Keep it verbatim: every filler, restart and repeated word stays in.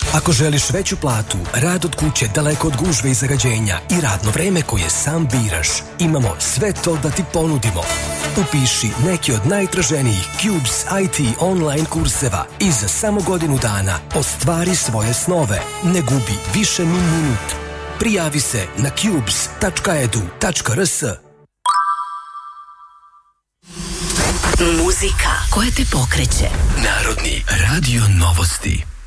Ako želiš veću platu, rad od kuće daleko od gužve i zagađenja i radno vreme koje sam biraš, imamo sve to da ti ponudimo. Upiši neki od najtraženijih Cubes I T online kurseva i za samo godinu dana ostvari svoje snove. Ne gubi više ni minut. Prijavi se na cubes tačka edu tačka rs. Muzika koja te pokreće. Narodni radio novosti.